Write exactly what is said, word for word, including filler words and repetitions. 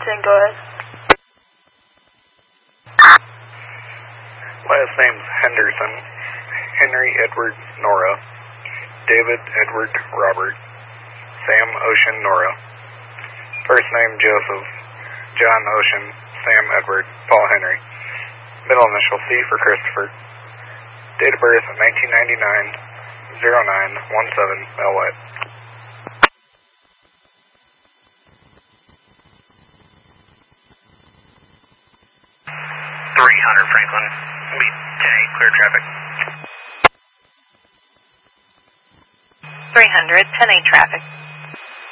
ten, go ahead. Last name's Henderson, Henry Edward Nora, David Edward Robert, Sam Ocean Nora. First name Joseph, John Ocean, Sam Edward, Paul Henry. Middle initial C for Christopher. Date of birth nineteen ninety-nine, oh nine seventeen, Mel White. three hundred Franklin, be ten eight, clear traffic. three hundred, ten eight traffic.